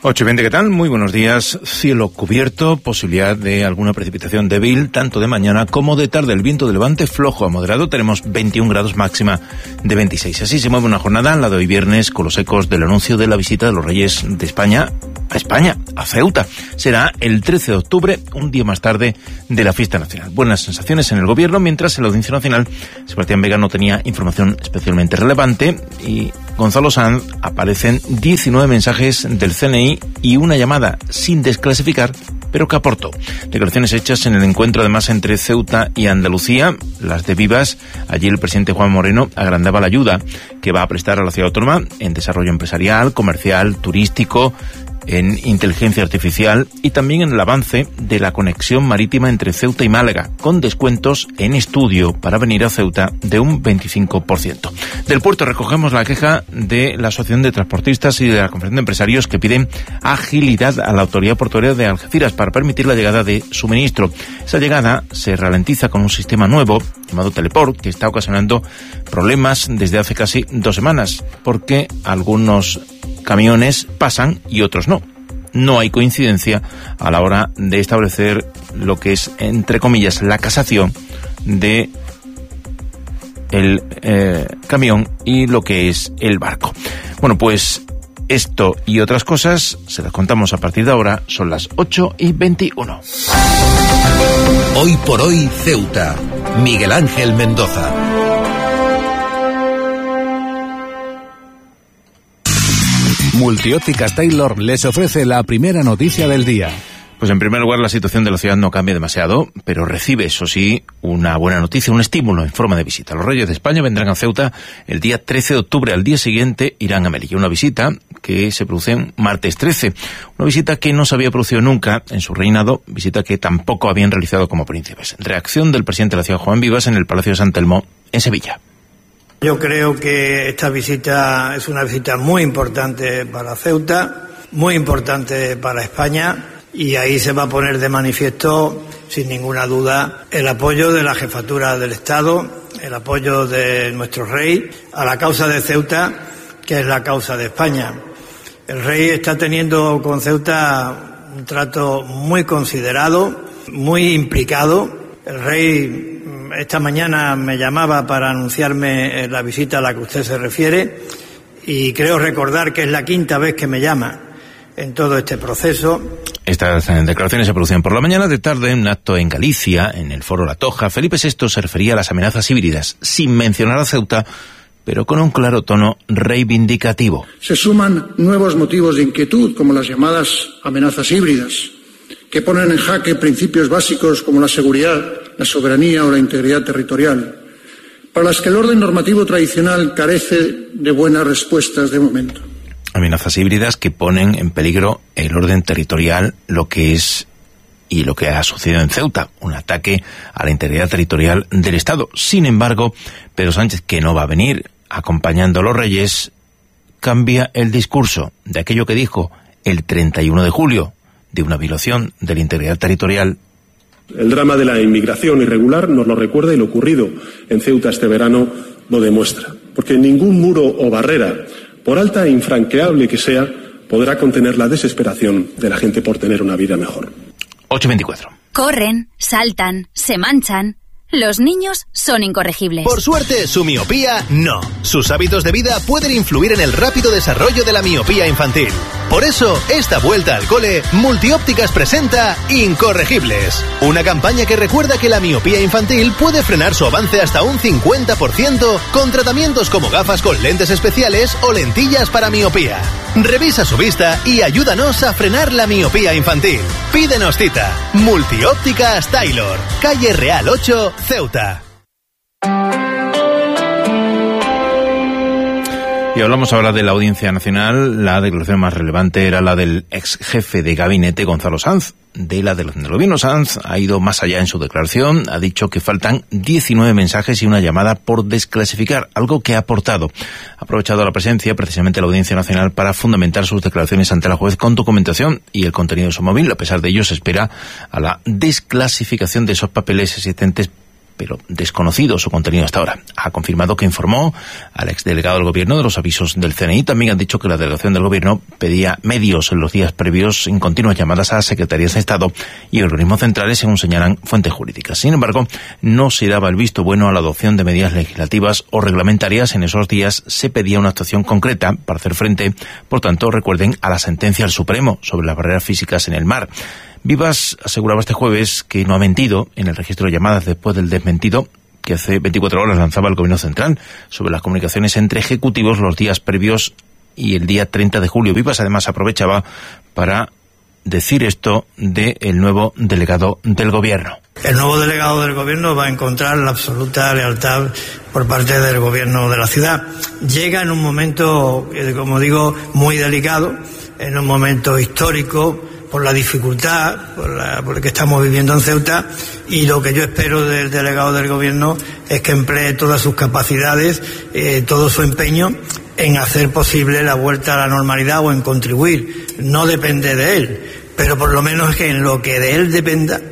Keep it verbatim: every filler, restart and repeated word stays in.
ocho y veinte, ¿qué tal? Muy buenos días. Cielo cubierto, posibilidad de alguna precipitación débil, tanto de mañana como de tarde. El viento de levante flojo a moderado. Tenemos veintiún grados, máxima de veintiséis. Así se mueve una jornada, la de hoy viernes, con los ecos del anuncio de la visita de los Reyes de España a España, a Ceuta. Será el trece de octubre, un día más tarde de la fiesta nacional. Buenas sensaciones en el gobierno, mientras en la Audiencia Nacional Sebastián Vega no tenía información especialmente relevante y Gonzalo Sanz aparecen diecinueve mensajes del C N I y una llamada sin desclasificar, pero que aportó. Declaraciones hechas en el encuentro además entre Ceuta y Andalucía, las de Vivas. Allí el presidente Juan Moreno agrandaba la ayuda que va a prestar a la ciudad autónoma en desarrollo empresarial, comercial, turístico, en inteligencia artificial y también en el avance de la conexión marítima entre Ceuta y Málaga, con descuentos en estudio para venir a Ceuta de un veinticinco por ciento. Del puerto recogemos la queja de la Asociación de Transportistas y de la Confederación de Empresarios, que piden agilidad a la Autoridad Portuaria de Algeciras para permitir la llegada de suministro. Esa llegada se ralentiza con un sistema nuevo llamado Teleport, que está ocasionando problemas desde hace casi dos semanas, porque algunos camiones pasan y otros no. No hay coincidencia a la hora de establecer lo que es, entre comillas, la casación de el eh, camión y lo que es el barco. Bueno, pues esto y otras cosas se las contamos a partir de ahora. Son las ocho y veintiuno. Hoy por hoy, Ceuta. Miguel Ángel Mendoza. Multiópticas Taylor les ofrece la primera noticia del día. Pues en primer lugar, la situación de la ciudad no cambia demasiado, pero recibe, eso sí, una buena noticia, un estímulo en forma de visita. Los Reyes de España vendrán a Ceuta el día trece de octubre. Al día siguiente irán a Melilla. Una visita que se produce en martes trece. Una visita que no se había producido nunca en su reinado, visita que tampoco habían realizado como príncipes. Reacción del presidente de la ciudad, Juan Vivas, en el Palacio de San Telmo, en Sevilla. Yo creo que esta visita es una visita muy importante para Ceuta, muy importante para España, y ahí se va a poner de manifiesto, sin ninguna duda, el apoyo de la jefatura del Estado, el apoyo de nuestro rey a la causa de Ceuta, que es la causa de España. El rey está teniendo con Ceuta un trato muy considerado, muy implicado. El rey esta mañana me llamaba para anunciarme la visita a la que usted se refiere, y creo recordar que es la quinta vez que me llama en todo este proceso. Estas declaraciones se producían por la mañana. De tarde, en un acto en Galicia, en el Foro La Toja, Felipe sexto se refería a las amenazas híbridas, sin mencionar a Ceuta, pero con un claro tono reivindicativo. Se suman nuevos motivos de inquietud, como las llamadas amenazas híbridas, que ponen en jaque principios básicos como la seguridad, la soberanía o la integridad territorial, para las que el orden normativo tradicional carece de buenas respuestas de momento. Amenazas híbridas que ponen en peligro el orden territorial, lo que es y lo que ha sucedido en Ceuta, un ataque a la integridad territorial del Estado. Sin embargo, Pedro Sánchez, que no va a venir acompañando a los Reyes, cambia el discurso de aquello que dijo el treinta y uno de julio, de una violación de la integridad territorial. El drama de la inmigración irregular nos lo recuerda, y lo ocurrido en Ceuta este verano lo demuestra. Porque ningún muro o barrera, por alta e infranqueable que sea, podrá contener la desesperación de la gente por tener una vida mejor. ocho veinticuatro. Corren, saltan, se manchan. Los niños son incorregibles. Por suerte, su miopía no. Sus hábitos de vida pueden influir en el rápido desarrollo de la miopía infantil. Por eso, esta vuelta al cole, Multiópticas presenta Incorregibles. Una campaña que recuerda que la miopía infantil puede frenar su avance hasta un cincuenta por ciento con tratamientos como gafas con lentes especiales o lentillas para miopía. Revisa su vista y ayúdanos a frenar la miopía infantil. Pídenos cita. Multiópticas Taylor, calle Real ocho, Ceuta. Y hablamos ahora de la Audiencia Nacional. La declaración más relevante era la del ex jefe de gabinete, Gonzalo Sanz. De la del gobierno, Sanz ha ido más allá en su declaración. Ha dicho que faltan diecinueve mensajes y una llamada por desclasificar, algo que ha aportado. Ha aprovechado la presencia precisamente de la Audiencia Nacional para fundamentar sus declaraciones ante la juez con documentación y el contenido de su móvil. A pesar de ello, se espera a la desclasificación de esos papeles existentes pero desconocido su contenido hasta ahora. Ha confirmado que informó al exdelegado del Gobierno de los avisos del C N I. También han dicho que la delegación del Gobierno pedía medios en los días previos en continuas llamadas a secretarías de Estado y organismos centrales, según señalan fuentes jurídicas. Sin embargo, no se daba el visto bueno a la adopción de medidas legislativas o reglamentarias. En esos días se pedía una actuación concreta para hacer frente, por tanto, recuerden, a la sentencia del Supremo sobre las barreras físicas en el mar. Vivas aseguraba este jueves que no ha mentido en el registro de llamadas después del desmentido que hace veinticuatro horas lanzaba el Gobierno Central sobre las comunicaciones entre ejecutivos los días previos y el día treinta de julio. Vivas además aprovechaba para decir esto del nuevo delegado del Gobierno. El nuevo delegado del Gobierno va a encontrar la absoluta lealtad por parte del Gobierno de la ciudad. Llega en un momento, como digo, muy delicado, en un momento histórico, por la dificultad, por, la, por lo que estamos viviendo en Ceuta, y lo que yo espero del delegado del Gobierno es que emplee todas sus capacidades, eh, todo su empeño en hacer posible la vuelta a la normalidad o en contribuir. No depende de él, pero por lo menos que en lo que de él dependa,